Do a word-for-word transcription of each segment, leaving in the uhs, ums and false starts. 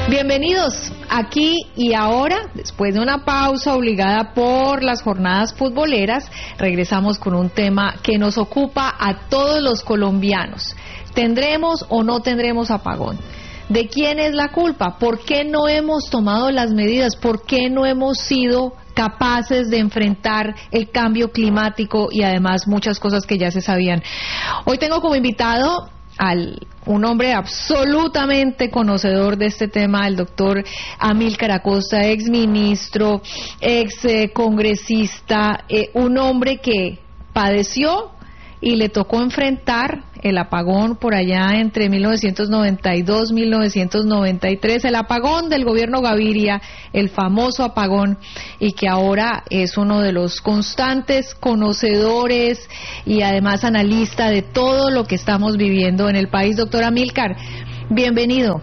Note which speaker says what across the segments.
Speaker 1: Bienvenidos aquí y ahora, después de una pausa obligada por las jornadas futboleras, regresamos con un tema que nos ocupa a todos los colombianos. ¿Tendremos o no tendremos apagón? ¿De quién es la culpa? ¿Por qué no hemos tomado las medidas? ¿Por qué no hemos sido capaces de enfrentar el cambio climático y además muchas cosas que ya se sabían? Hoy tengo como invitado al un hombre absolutamente conocedor de este tema, el doctor Amílcar Acosta, ex ministro, ex eh, congresista, eh, un hombre que padeció y le tocó enfrentar el apagón por allá entre mil novecientos noventa y dos y mil novecientos noventa y tres, el apagón del gobierno Gaviria, el famoso apagón, y que ahora es uno de los constantes conocedores y además analista de todo lo que estamos viviendo en el país. Doctor Amílcar, bienvenido.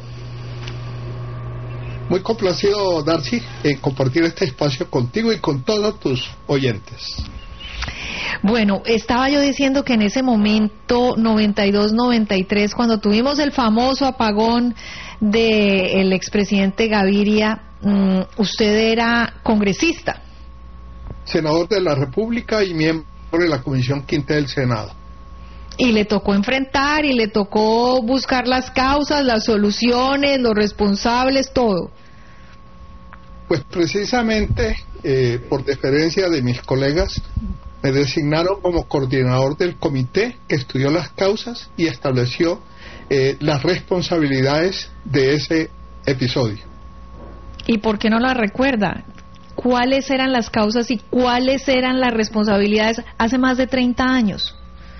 Speaker 2: Muy complacido, Darcy, en compartir este espacio contigo y con todos tus oyentes.
Speaker 1: Bueno, estaba yo diciendo que en ese momento, noventa y dos noventa y tres, cuando tuvimos el famoso apagón del expresidente Gaviria, mmm, usted era congresista.
Speaker 2: Senador de la República y miembro de la Comisión Quinta del Senado.
Speaker 1: Y le tocó enfrentar y le tocó buscar las causas, las soluciones, los responsables, todo.
Speaker 2: Pues precisamente, eh, por deferencia de mis colegas, me designaron como coordinador del comité que estudió las causas y estableció eh, las responsabilidades de ese episodio.
Speaker 1: ¿Y por qué no las recuerda? ¿Cuáles eran las causas y cuáles eran las responsabilidades hace más de treinta años?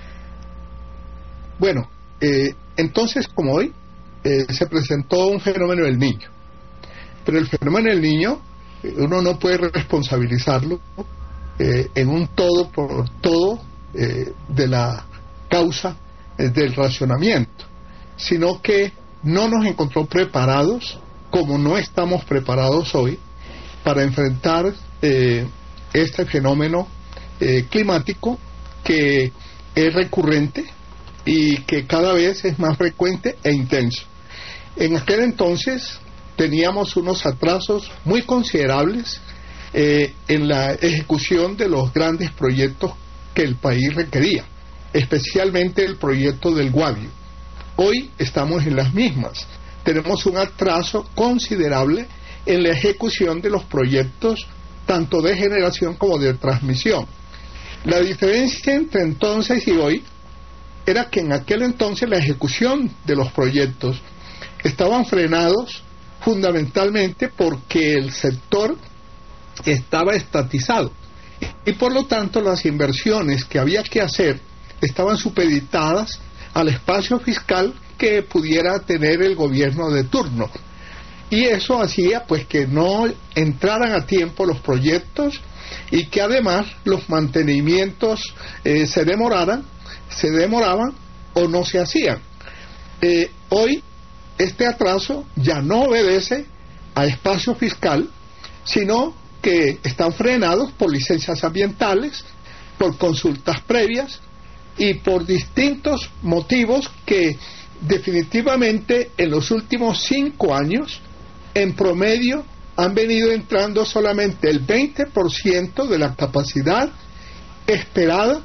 Speaker 2: Bueno, eh, entonces como hoy eh, se presentó un fenómeno del niño, pero el fenómeno del niño eh, uno no puede responsabilizarlo Eh, en un todo por todo eh, de la causa eh, del racionamiento, sino que no nos encontró preparados, como no estamos preparados hoy, para enfrentar eh, este fenómeno eh, climático que es recurrente y que cada vez es más frecuente e intenso. En aquel entonces teníamos unos atrasos muy considerables Eh, en la ejecución de los grandes proyectos que el país requería, especialmente el proyecto del Guavio. Hoy estamos en las mismas. Tenemos un atraso considerable en la ejecución de los proyectos, tanto de generación como de transmisión. La diferencia entre entonces y hoy era que en aquel entonces la ejecución de los proyectos estaban frenados fundamentalmente porque el sector estaba estatizado y por lo tanto las inversiones que había que hacer estaban supeditadas al espacio fiscal que pudiera tener el gobierno de turno, y eso hacía pues que no entraran a tiempo los proyectos y que además los mantenimientos eh, se demoraran, se demoraban o no se hacían. Eh, hoy este atraso ya no obedece a espacio fiscal, sino que están frenados por licencias ambientales, por consultas previas y por distintos motivos que definitivamente en los últimos cinco años en promedio han venido entrando solamente el veinte por ciento de la capacidad esperada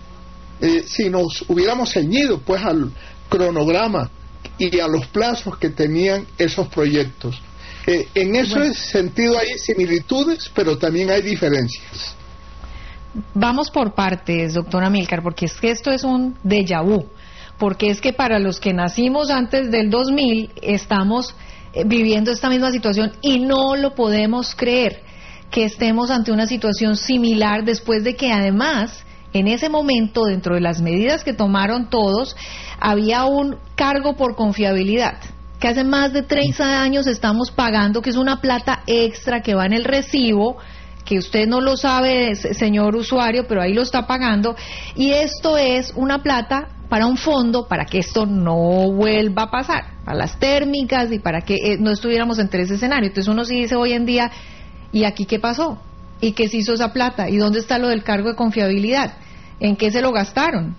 Speaker 2: eh, si nos hubiéramos ceñido pues al cronograma y a los plazos que tenían esos proyectos. Eh, en ese bueno. sentido hay similitudes, pero también hay diferencias.
Speaker 1: Vamos por partes, doctor Amílcar, porque es que esto es un déjà vu, porque es que para los que nacimos antes del dos mil estamos eh, viviendo esta misma situación y no lo podemos creer, que estemos ante una situación similar después de que además en ese momento, dentro de las medidas que tomaron todos, había un cargo por confiabilidad que hace más de treinta años estamos pagando, que es una plata extra que va en el recibo, que usted no lo sabe, señor usuario, pero ahí lo está pagando, y esto es una plata para un fondo, para que esto no vuelva a pasar, para las térmicas y para que eh, no estuviéramos entre ese escenario. Entonces uno sí dice hoy en día, ¿y aquí qué pasó? ¿Y qué se hizo esa plata? ¿Y dónde está lo del cargo de confiabilidad? ¿En qué se lo gastaron?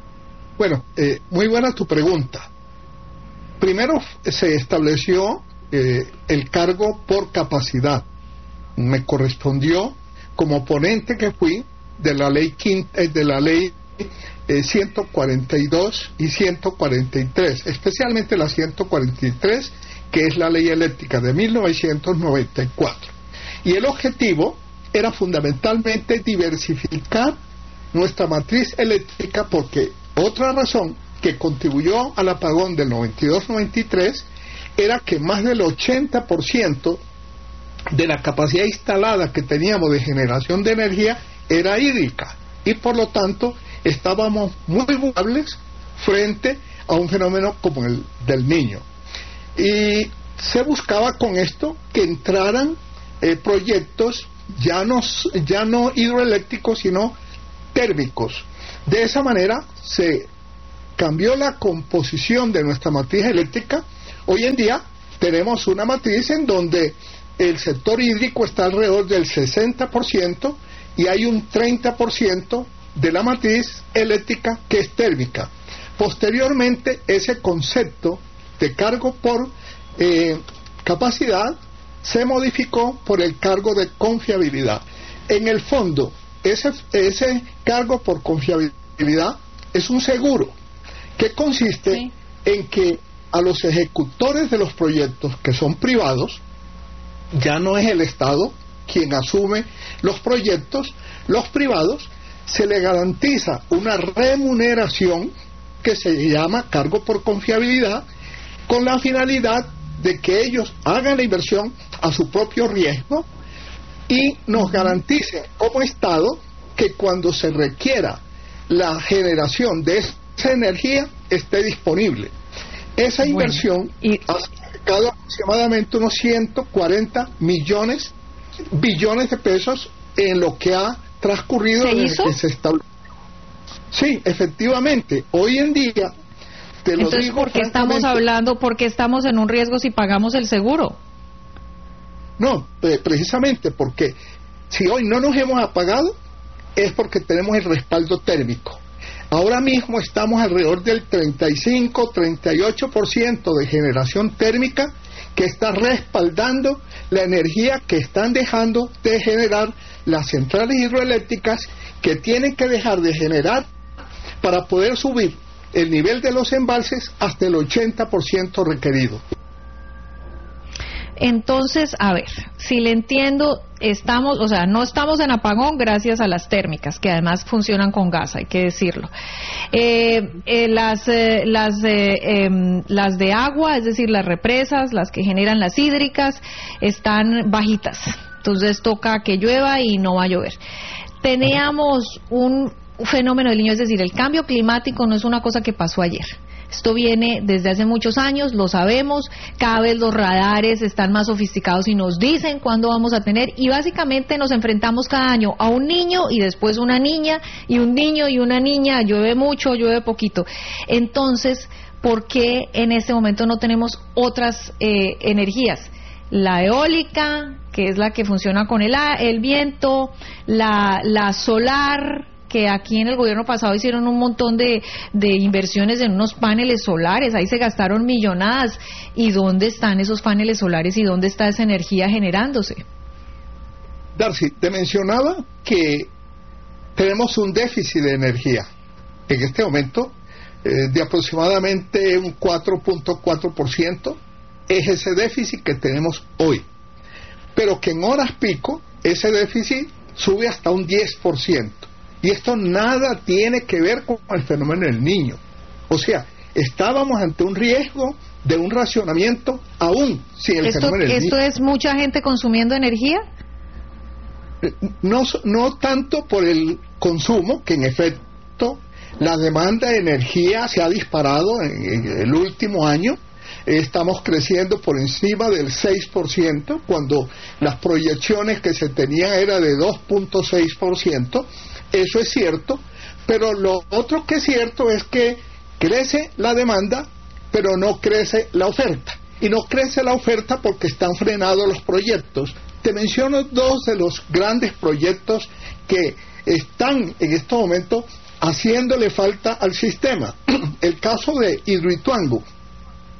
Speaker 2: Bueno, eh, muy buena tu pregunta. Primero se estableció eh, el cargo por capacidad. Me correspondió, como ponente que fui, de la ley quinta, de la ley eh, ciento cuarenta y dos y ciento cuarenta y tres, especialmente la ciento cuarenta y tres, que es la ley eléctrica de mil novecientos noventa y cuatro. Y el objetivo era fundamentalmente diversificar nuestra matriz eléctrica, porque otra razón que contribuyó al apagón del noventa y dos noventa y tres era que más del ochenta por ciento de la capacidad instalada que teníamos de generación de energía era hídrica, y por lo tanto estábamos muy vulnerables frente a un fenómeno como el del Niño. Y se buscaba con esto que entraran eh, proyectos ya no, ya no hidroeléctricos, sino térmicos. De esa manera se cambió la composición de nuestra matriz eléctrica. Hoy en día tenemos una matriz en donde el sector hídrico está alrededor del sesenta por ciento y hay un treinta por ciento de la matriz eléctrica que es térmica. Posteriormente, ese concepto de cargo por eh, capacidad se modificó por el cargo de confiabilidad. En el fondo, ese, ese cargo por confiabilidad es un seguro que consiste sí. en que a los ejecutores de los proyectos, que son privados, ya no es el Estado quien asume los proyectos, los privados, se le garantiza una remuneración que se llama cargo por confiabilidad, con la finalidad de que ellos hagan la inversión a su propio riesgo y nos garanticen como Estado que cuando se requiera la generación de esa energía esté disponible. Esa inversión bueno, y... ha significado aproximadamente unos ciento cuarenta millones, billones de pesos en lo que ha transcurrido desde que se estableció. Sí, efectivamente, hoy en día te lo
Speaker 1: Entonces,
Speaker 2: digo
Speaker 1: ¿por qué estamos hablando, por qué estamos en un riesgo si pagamos el seguro?
Speaker 2: No, pre precisamente porque si hoy no nos hemos apagado es porque tenemos el respaldo térmico. Ahora mismo estamos alrededor del treinta y cinco, treinta y ocho por ciento de generación térmica que está respaldando la energía que están dejando de generar las centrales hidroeléctricas, que tienen que dejar de generar para poder subir el nivel de los embalses hasta el ochenta por ciento requerido.
Speaker 1: Entonces, a ver, si le entiendo, estamos, o sea, no estamos en apagón gracias a las térmicas, que además funcionan con gas, hay que decirlo. Eh, eh, las, eh, las, eh, eh, las de agua, es decir, las represas, las que generan las hídricas, están bajitas. Entonces toca que llueva y no va a llover. Teníamos un fenómeno del Niño, es decir, el cambio climático no es una cosa que pasó ayer. Esto viene desde hace muchos años, lo sabemos, cada vez los radares están más sofisticados y nos dicen cuándo vamos a tener, y básicamente nos enfrentamos cada año a un niño y después una niña, y un niño y una niña, llueve mucho, llueve poquito. Entonces, ¿por qué en este momento no tenemos otras eh, energías? La eólica, que es la que funciona con el, el viento, la, la solar, que aquí en el gobierno pasado hicieron un montón de, de inversiones en unos paneles solares, ahí se gastaron millonadas. ¿Y dónde están esos paneles solares y dónde está esa energía generándose?
Speaker 2: Darcy, te mencionaba que tenemos un déficit de energía en este momento eh, de aproximadamente un cuatro punto cuatro por ciento, es ese déficit que tenemos hoy, pero que en horas pico ese déficit sube hasta un diez por ciento. Y esto nada tiene que ver con el fenómeno del Niño. O sea, estábamos ante un riesgo de un racionamiento aún sin el
Speaker 1: ¿Esto,
Speaker 2: fenómeno del
Speaker 1: ¿Esto
Speaker 2: Niño.
Speaker 1: es mucha gente consumiendo energía?
Speaker 2: No, no tanto por el consumo, que en efecto la demanda de energía se ha disparado en, en el último año. Estamos creciendo por encima del seis por ciento, cuando las proyecciones que se tenían era de dos punto seis por ciento. Eso es cierto, pero lo otro que es cierto es que crece la demanda, pero no crece la oferta. Y no crece la oferta porque están frenados los proyectos. Te menciono dos de los grandes proyectos que están en este momento haciéndole falta al sistema. El caso de Hidroituango.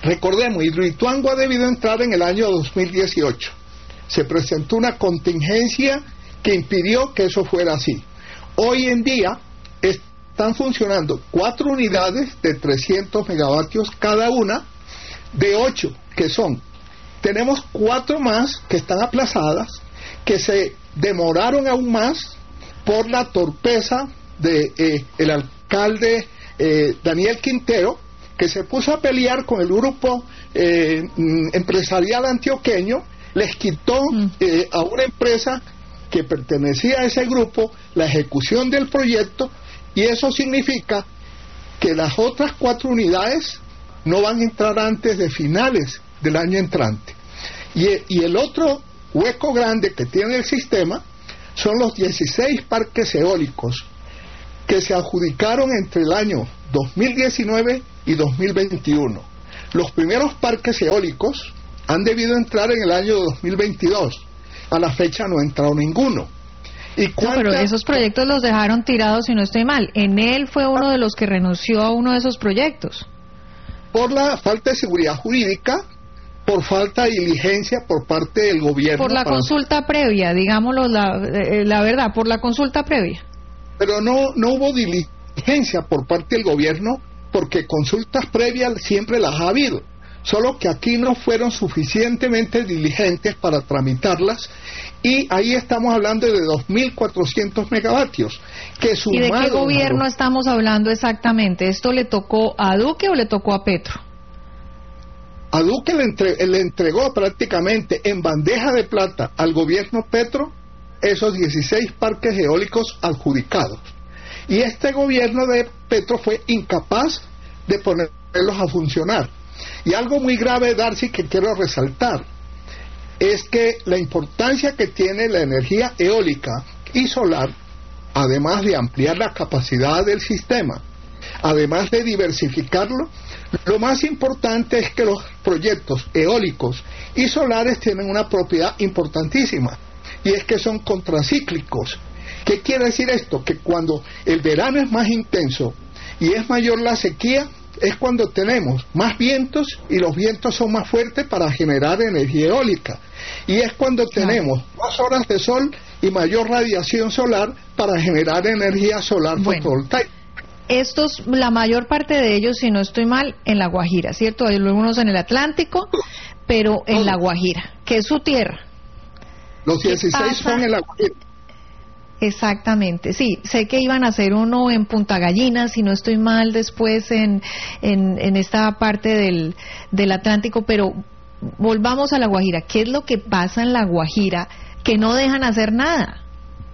Speaker 2: Recordemos, Hidroituango ha debido entrar en el año dos mil dieciocho. Se presentó una contingencia que impidió que eso fuera así. Hoy en día están funcionando cuatro unidades de trescientos megavatios cada una, de ocho que son. Tenemos cuatro más que están aplazadas, que se demoraron aún más por la torpeza de eh, el alcalde eh, Daniel Quintero, que se puso a pelear con el grupo eh, empresarial antioqueño, les quitó eh, a una empresa que pertenecía a ese grupo la ejecución del proyecto, y eso significa que las otras cuatro unidades no van a entrar antes de finales del año entrante. Y, y el otro hueco grande que tiene el sistema son los dieciséis parques eólicos que se adjudicaron entre el año dos mil diecinueve y dos mil veintiuno. Los primeros parques eólicos han debido entrar en el año dos mil veintidós. A la fecha no ha entrado ninguno. ¿Y
Speaker 1: no, pero esos proyectos los dejaron tirados, si no estoy mal. En él fue uno de los que renunció a uno de esos proyectos.
Speaker 2: Por la falta de seguridad jurídica, por falta de diligencia por parte del gobierno.
Speaker 1: Por la para... consulta previa, digámoslo la, eh, la verdad, por la consulta previa.
Speaker 2: Pero no, no hubo diligencia por parte del gobierno, porque consultas previas siempre las ha habido, solo que aquí no fueron suficientemente diligentes para tramitarlas, y ahí estamos hablando de dos mil cuatrocientos megavatios. Que
Speaker 1: ¿Y de qué gobierno estamos hablando exactamente? ¿Esto le tocó a Duque o le tocó a Petro?
Speaker 2: A Duque le, entre, le entregó prácticamente en bandeja de plata al gobierno Petro esos dieciséis parques eólicos adjudicados. Y este gobierno de Petro fue incapaz de ponerlos a funcionar. Y algo muy grave, Darcy, que quiero resaltar, es que la importancia que tiene la energía eólica y solar, además de ampliar la capacidad del sistema, además de diversificarlo, lo más importante es que los proyectos eólicos y solares tienen una propiedad importantísima, y es que son contracíclicos. ¿Qué quiere decir esto? Que cuando el verano es más intenso y es mayor la sequía, es cuando tenemos más vientos, y los vientos son más fuertes para generar energía eólica, y es cuando tenemos más horas de sol y mayor radiación solar para generar energía solar bueno. fotovoltaica.
Speaker 1: Estos, la mayor parte de ellos, si no estoy mal, en La Guajira, ¿cierto? Hay algunos en el Atlántico, pero en La Guajira, que es su tierra.
Speaker 2: Los dieciséis son en La Guajira.
Speaker 1: Exactamente, sí, sé que iban a hacer uno en Punta Gallinas, si no estoy mal, después en, en, en esta parte del, del Atlántico, pero volvamos a La Guajira. ¿Qué es lo que pasa en La Guajira que no dejan hacer nada?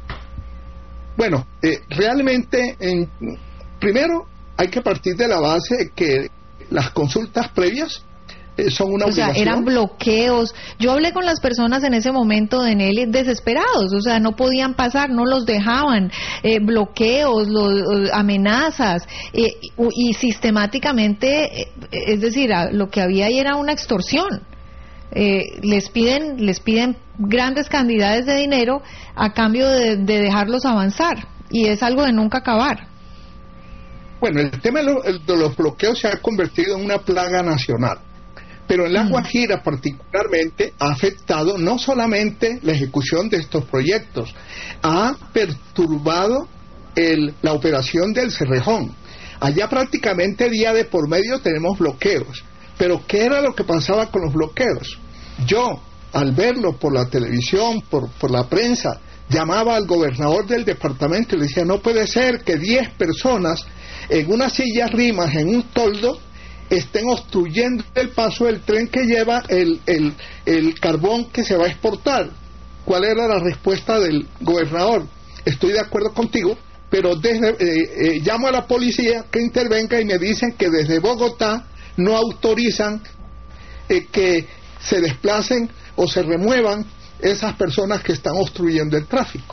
Speaker 2: Bueno, eh, realmente, en, primero hay que partir de la base de que las consultas previas son una
Speaker 1: o sea,
Speaker 2: obligación.
Speaker 1: Eran bloqueos. Yo hablé con las personas en ese momento de Nelly desesperados, o sea, no podían pasar, no los dejaban, eh, bloqueos, los, amenazas, eh, y, y sistemáticamente, eh, es decir, lo que había ahí era una extorsión. Eh, les piden, les piden grandes cantidades de dinero a cambio de, de dejarlos avanzar, y es algo de nunca acabar.
Speaker 2: Bueno, el tema de, lo, de los bloqueos se ha convertido en una plaga nacional. Pero en La Guajira particularmente ha afectado no solamente la ejecución de estos proyectos, ha perturbado el, la operación del Cerrejón. Allá prácticamente día de por medio tenemos bloqueos. Pero ¿qué era lo que pasaba con los bloqueos? Yo, al verlo por la televisión, por, por la prensa, llamaba al gobernador del departamento y le decía, no puede ser que diez personas en unas sillas rimas, en un toldo, estén obstruyendo el paso del tren que lleva el, el, el carbón que se va a exportar. ¿Cuál era la respuesta del gobernador? Estoy de acuerdo contigo, pero desde eh, eh, llamo a la policía que intervenga, y me dicen que desde Bogotá no autorizan eh, que se desplacen o se remuevan esas personas que están obstruyendo el tráfico.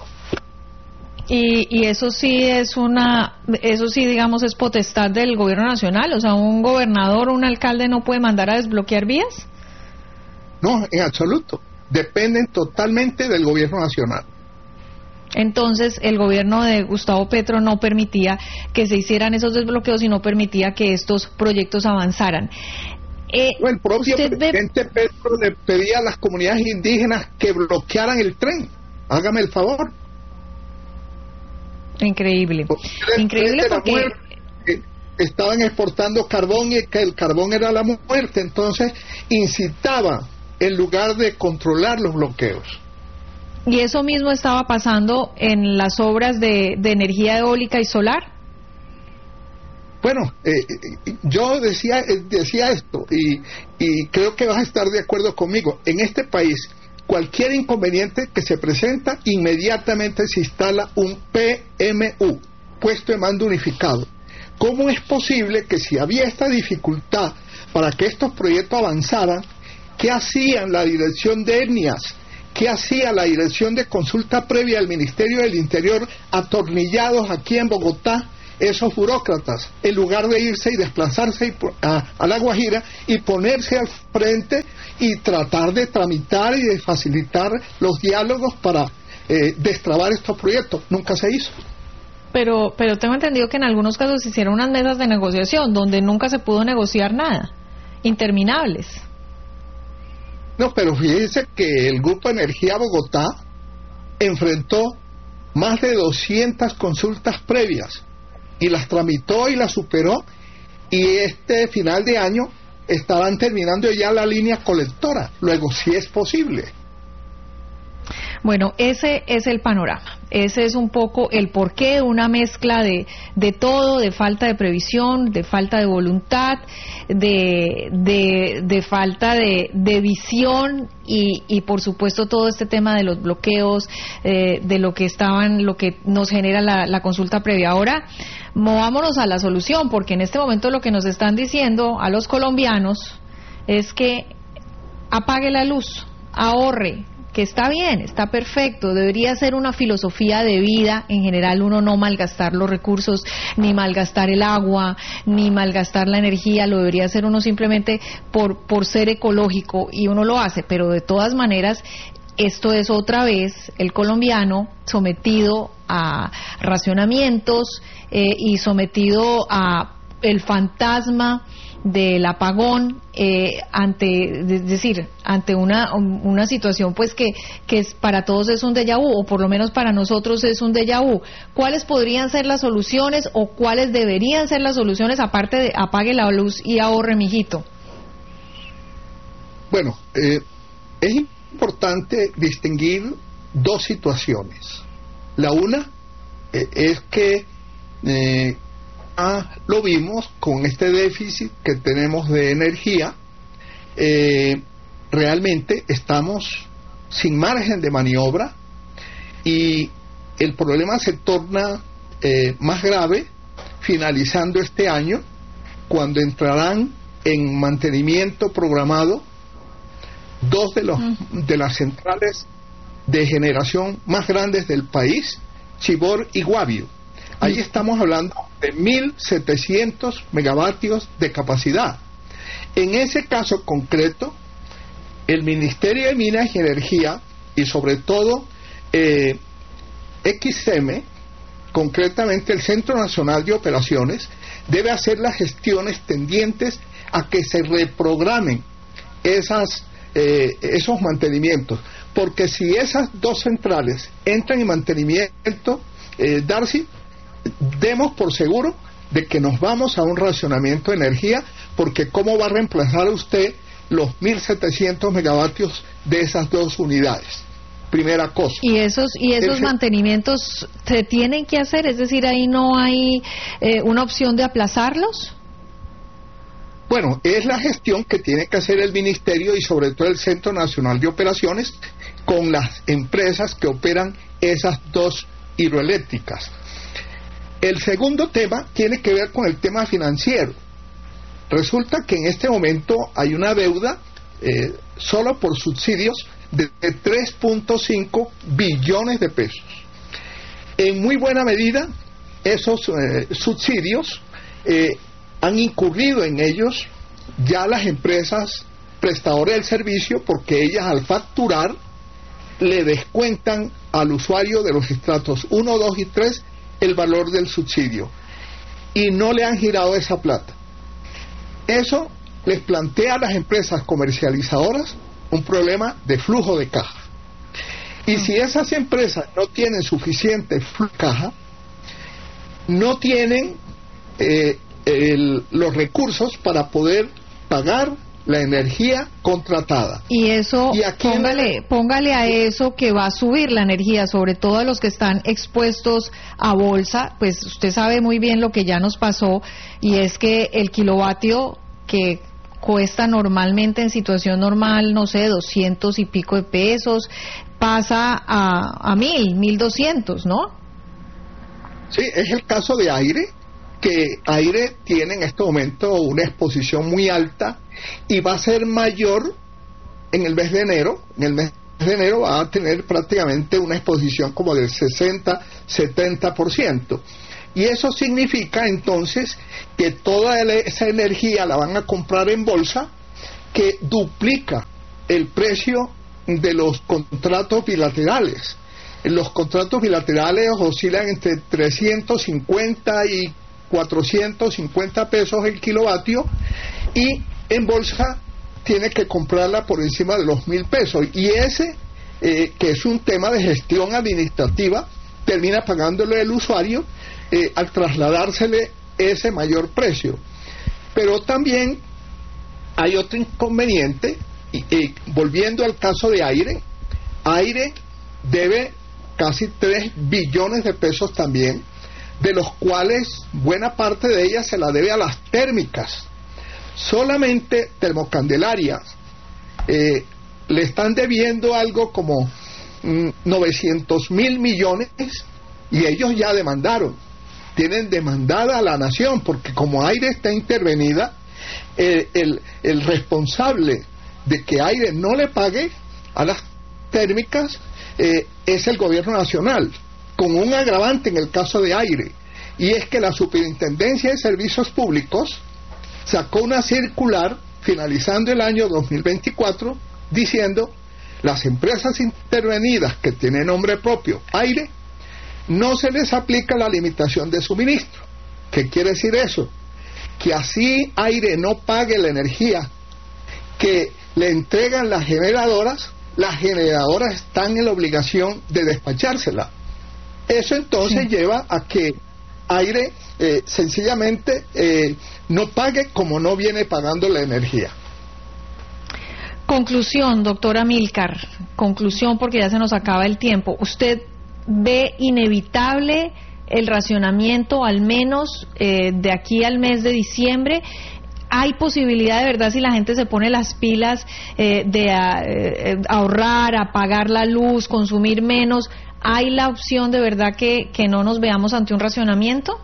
Speaker 1: Y, y eso sí es una, eso sí digamos es potestad del gobierno nacional, o sea, un gobernador o un alcalde no puede mandar a desbloquear vías.
Speaker 2: No, en absoluto, dependen totalmente del gobierno nacional.
Speaker 1: Entonces el gobierno de Gustavo Petro no permitía que se hicieran esos desbloqueos y no permitía que estos proyectos avanzaran. Eh,
Speaker 2: el propio presidente ve... Petro le pedía a las comunidades indígenas que bloquearan el tren. Hágame el favor.
Speaker 1: Increíble. Increíble porque...
Speaker 2: Muerte, estaban exportando carbón y que el carbón era la muerte. Entonces incitaba en lugar de controlar los bloqueos.
Speaker 1: ¿Y eso mismo estaba pasando en las obras de, de energía eólica y solar?
Speaker 2: Bueno, eh, yo decía decía esto y, y creo que vas a estar de acuerdo conmigo. En este país, cualquier inconveniente que se presenta, inmediatamente se instala un P M U, puesto de mando unificado. ¿Cómo es posible que si había esta dificultad para que estos proyectos avanzaran, qué hacían la dirección de etnias? ¿Qué hacía la dirección de consulta previa del Ministerio del Interior atornillados aquí en Bogotá? Esos burócratas, en lugar de irse y desplazarse a, a La Guajira y ponerse al frente y tratar de tramitar y de facilitar los diálogos para eh, destrabar estos proyectos. Nunca se hizo.
Speaker 1: Pero, pero tengo entendido que en algunos casos se hicieron unas mesas de negociación donde nunca se pudo negociar nada, interminables.
Speaker 2: No, pero fíjese que el Grupo Energía Bogotá enfrentó más de doscientas consultas previas y las tramitó y las superó, y este final de año estarán terminando ya la línea colectora. Luego, si es posible.
Speaker 1: Bueno, ese es el panorama, ese es un poco el porqué, una mezcla de, de todo, de falta de previsión, de falta de voluntad, de, de, de falta de, de visión y, y por supuesto todo este tema de los bloqueos, eh, de lo que estaban, lo que nos genera la, la consulta previa. Ahora, movámonos a la solución, porque en este momento lo que nos están diciendo a los colombianos es que apague la luz, ahorre, que está bien, está perfecto, debería ser una filosofía de vida en general, uno no malgastar los recursos, ni malgastar el agua, ni malgastar la energía, lo debería hacer uno simplemente por, por ser ecológico, y uno lo hace, pero de todas maneras esto es otra vez el colombiano sometido a racionamientos eh, y sometido a el fantasma del apagón, eh, ante, es decir, ante una una situación pues que, que es, para todos es un déjà vu, o por lo menos para nosotros es un déjà vu. ¿Cuáles podrían ser las soluciones o cuáles deberían ser las soluciones aparte de apague la luz y ahorre, mijito?
Speaker 2: Bueno, eh, es importante distinguir dos situaciones. La una eh, es que eh, Ah, lo vimos con este déficit que tenemos de energía, eh, realmente estamos sin margen de maniobra y el problema se torna eh, más grave finalizando este año, cuando entrarán en mantenimiento programado dos de, los, de las centrales de generación más grandes del país, Chivor y Guavio. Ahí estamos hablando de mil setecientos megavatios de capacidad. En ese caso concreto, el Ministerio de Minas y Energía, y sobre todo eh, X M, concretamente el Centro Nacional de Operaciones, debe hacer las gestiones tendientes a que se reprogramen esas, eh, esos mantenimientos. Porque si esas dos centrales entran en mantenimiento, eh, Darcy, demos por seguro de que nos vamos a un racionamiento de energía, porque ¿cómo va a reemplazar usted los mil setecientos megavatios de esas dos unidades? Primera cosa.
Speaker 1: ¿Y esos y esos
Speaker 2: El,
Speaker 1: mantenimientos se tienen que hacer? Es decir, ¿ahí no hay eh, una opción de aplazarlos?
Speaker 2: Bueno, es la gestión que tiene que hacer el Ministerio y sobre todo el Centro Nacional de Operaciones con las empresas que operan esas dos hidroeléctricas. El segundo tema tiene que ver con el tema financiero. Resulta que en este momento hay una deuda eh, solo por subsidios de tres punto cinco billones de pesos. En muy buena medida, esos eh, subsidios eh, han incurrido en ellos ya las empresas prestadoras del servicio, porque ellas al facturar le descuentan al usuario de los estratos uno, dos y tres el valor del subsidio, y no le han girado esa plata. Eso les plantea a las empresas comercializadoras un problema de flujo de caja. Y si esas empresas no tienen suficiente flujo de caja, no tienen eh, el, los recursos para poder pagar la energía contratada.
Speaker 1: Y eso,
Speaker 2: y aquí
Speaker 1: póngale,
Speaker 2: en...
Speaker 1: póngale a eso que va a subir la energía, sobre todo a los que están expuestos a bolsa, pues usted sabe muy bien lo que ya nos pasó, y es que el kilovatio que cuesta normalmente en situación normal, no sé, doscientos y pico de pesos, pasa a, a mil, mil doscientos, ¿no?
Speaker 2: Sí, es el caso de aire, que aire tiene en este momento una exposición muy alta y va a ser mayor en el mes de enero. En el mes de enero va a tener prácticamente una exposición como del sesenta, setenta por ciento. Y eso significa entonces que toda esa energía la van a comprar en bolsa, que duplica el precio de los contratos bilaterales. Los contratos bilaterales oscilan entre trescientos cincuenta y cuatrocientos cincuenta pesos el kilovatio, y en bolsa tiene que comprarla por encima de los mil pesos, y ese eh, que es un tema de gestión administrativa, termina pagándole el usuario eh, al trasladársele ese mayor precio. Pero también hay otro inconveniente, y, y volviendo al caso de aire, aire debe casi tres billones de pesos también, de los cuales buena parte de ella se la debe a las térmicas. Solamente Termocandelaria eh, le están debiendo algo como mm, novecientos mil millones, y ellos ya demandaron, tienen demandada a la nación, porque como aire está intervenida, eh, el, el responsable de que aire no le pague a las térmicas eh, es el gobierno nacional, con un agravante en el caso de aire, y es que la Superintendencia de Servicios Públicos sacó una circular finalizando el año dos mil veinticuatro diciendo: las empresas intervenidas que tienen nombre propio, aire, no se les aplica la limitación de suministro. ¿Qué quiere decir eso? Que así aire no pague la energía que le entregan las generadoras, las generadoras están en la obligación de despachársela. Eso entonces sí. lleva a que aire eh, sencillamente eh, no pague como no viene pagando la energía.
Speaker 1: Conclusión, doctora Amílcar, conclusión, porque ya se nos acaba el tiempo. ¿Usted ve inevitable el racionamiento al menos eh, de aquí al mes de diciembre? ¿Hay posibilidad de verdad, si la gente se pone las pilas, eh, de a, eh, ahorrar, apagar la luz, consumir menos? ¿Hay la opción de verdad que, que no nos veamos ante un racionamiento?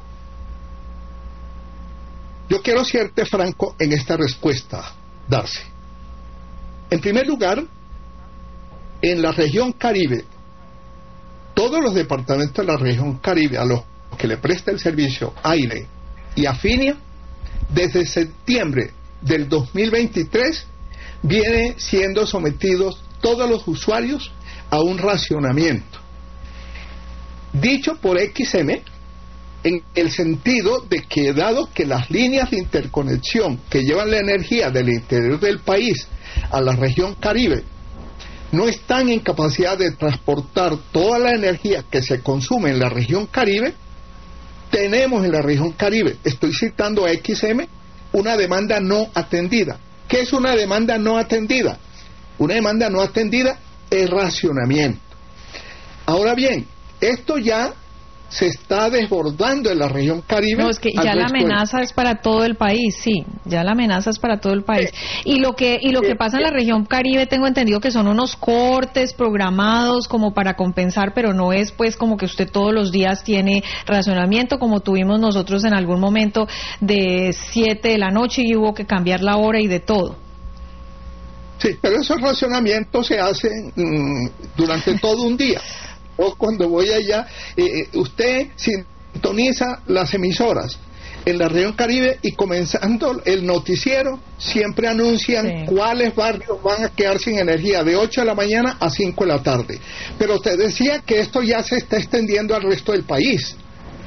Speaker 2: Yo quiero serte franco en esta respuesta, Darcy. En primer lugar, en la región Caribe, todos los departamentos de la región Caribe a los que le presta el servicio aire y Afinia, desde septiembre del dos mil veintitrés, vienen siendo sometidos todos los usuarios a un racionamiento, dicho por X M, en el sentido de que, dado que las líneas de interconexión que llevan la energía del interior del país a la región Caribe no están en capacidad de transportar toda la energía que se consume en la región Caribe, tenemos en la región Caribe, estoy citando a X M, una demanda no atendida. ¿Qué es una demanda no atendida? Una demanda no atendida es racionamiento. Ahora bien, esto ya se está desbordando en la región Caribe.
Speaker 1: No, es que ya la amenaza del... es para todo el país, sí, ya la amenaza es para todo el país. Eh, y lo que y lo eh, que pasa en la región Caribe, tengo entendido que son unos cortes programados como para compensar, pero no es pues como que usted todos los días tiene racionamiento, como tuvimos nosotros en algún momento de siete de la noche y hubo que cambiar la hora y de todo.
Speaker 2: Sí, pero esos racionamientos se hacen mmm, durante todo un día. O cuando voy allá, eh, usted sintoniza las emisoras en la región Caribe y comenzando el noticiero siempre anuncian sí. cuáles barrios van a quedar sin energía de ocho de la mañana a cinco de la tarde. Pero usted decía que esto ya se está extendiendo al resto del país.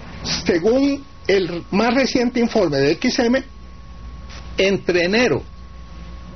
Speaker 2: Según el más reciente informe de X M, entre enero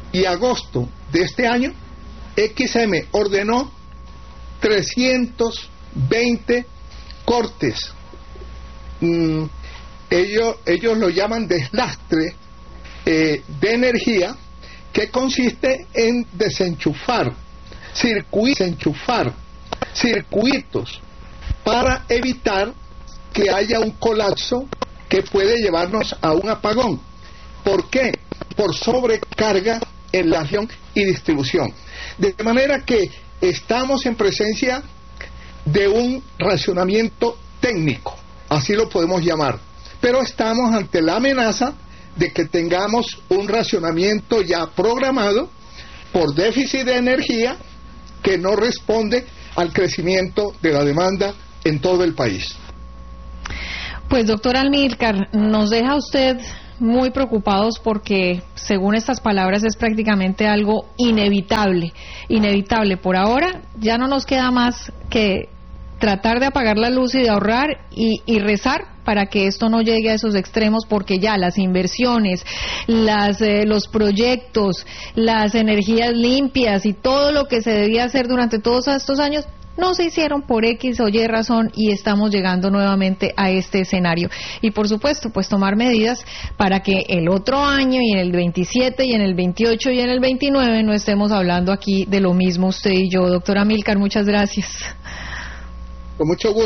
Speaker 2: y agosto de este año, X M ordenó trescientos veinte cortes. Mm, ellos, ellos lo llaman deslastre eh, de energía, que consiste en desenchufar circuitos, desenchufar circuitos para evitar que haya un colapso que puede llevarnos a un apagón. ¿Por qué? Por sobrecarga en la región y distribución. De manera que estamos en presencia de un racionamiento técnico, así lo podemos llamar, pero estamos ante la amenaza de que tengamos un racionamiento ya programado por déficit de energía que no responde al crecimiento de la demanda en todo el país.
Speaker 1: Pues doctor Amílcar, nos deja usted muy preocupados porque, según estas palabras, es prácticamente algo inevitable, inevitable. Por ahora ya no nos queda más que tratar de apagar la luz y de ahorrar y, y rezar para que esto no llegue a esos extremos, porque ya las inversiones, las, eh, los proyectos, las energías limpias y todo lo que se debía hacer durante todos estos años no se hicieron por X o Y razón, y estamos llegando nuevamente a este escenario. Y por supuesto, pues tomar medidas para que el otro año y en el veintisiete y en el veintiocho y en el veintinueve no estemos hablando aquí de lo mismo usted y yo. Doctor Amílcar, muchas gracias.
Speaker 2: Con mucho gusto.